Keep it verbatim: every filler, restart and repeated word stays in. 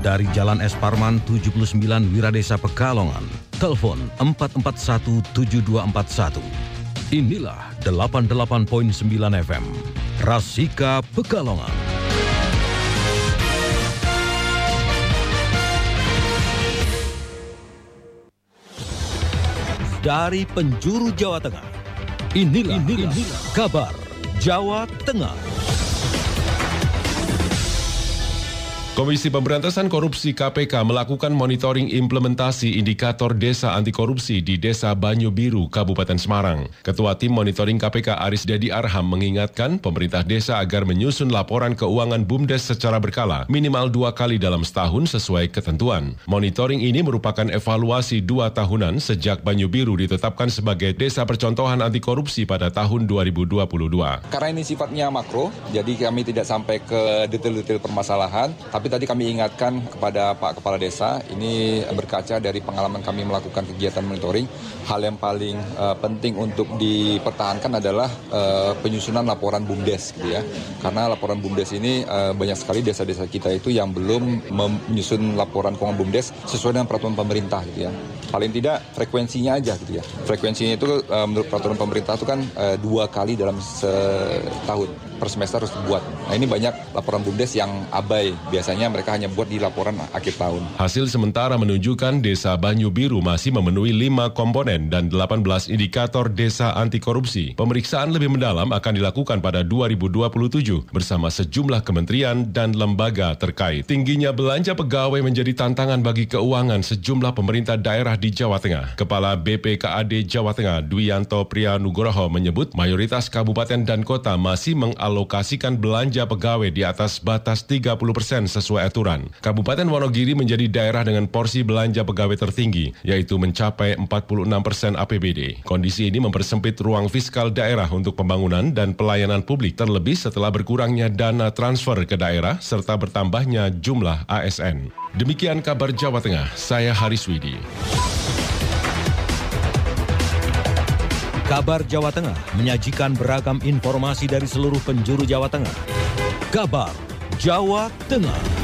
dari Jalan Es Parman tujuh puluh sembilan Wiradesa Pekalongan. Telepon empat empat satu tujuh dua empat satu. Inilah delapan puluh delapan koma sembilan F M, Rasika Pekalongan. Dari penjuru Jawa Tengah, inilah, inilah, inilah kabar Jawa Tengah. Komisi Pemberantasan Korupsi K P K melakukan monitoring implementasi indikator desa anti korupsi di Desa Banyu Biru, Kabupaten Semarang. Ketua Tim Monitoring K P K Aris Dedi Arham mengingatkan pemerintah desa agar menyusun laporan keuangan BUMDes secara berkala, minimal dua kali dalam setahun sesuai ketentuan. Monitoring ini merupakan evaluasi dua tahunan sejak Banyu Biru ditetapkan sebagai desa percontohan anti korupsi pada tahun dua ribu dua puluh dua. Karena ini sifatnya makro, jadi kami tidak sampai ke detail-detail permasalahan, tapi tadi kami ingatkan kepada Pak Kepala Desa, ini berkaca dari pengalaman kami melakukan kegiatan monitoring, hal yang paling uh, penting untuk dipertahankan adalah uh, penyusunan laporan BUMDes, gitu ya. Karena laporan BUMDes ini uh, banyak sekali desa-desa kita itu yang belum menyusun laporan keuangan BUMDes sesuai dengan peraturan pemerintah, gitu ya. Paling tidak frekuensinya aja, gitu ya. Frekuensinya itu uh, menurut peraturan pemerintah itu kan uh, dua kali dalam setahun, per semester harus dibuat. Nah ini banyak laporan BUMDes yang abai, biasanya mereka hanya buat di laporan akhir tahun. Hasil sementara menunjukkan Desa Banyu Biru masih memenuhi lima komponen dan delapan belas indikator desa anti korupsi. Pemeriksaan lebih mendalam akan dilakukan pada dua ribu dua puluh tujuh bersama sejumlah kementerian dan lembaga terkait. Tingginya belanja pegawai menjadi tantangan bagi keuangan sejumlah pemerintah daerah di Jawa Tengah. Kepala B P K A D Jawa Tengah Dwianto Priyanugroho menyebut mayoritas kabupaten dan kota masih mengalokasikan belanja pegawai di atas batas tiga puluh persen sesuai aturan. Kabupaten Wonogiri menjadi daerah dengan porsi belanja pegawai tertinggi, yaitu mencapai empat puluh enam persen A P B D. Kondisi ini mempersempit ruang fiskal daerah untuk pembangunan dan pelayanan publik, terlebih setelah berkurangnya dana transfer ke daerah serta bertambahnya jumlah A S N. Demikian kabar Jawa Tengah, saya Haris Widi. Kabar Jawa Tengah menyajikan beragam informasi dari seluruh penjuru Jawa Tengah. Kabar Jawa Tengah.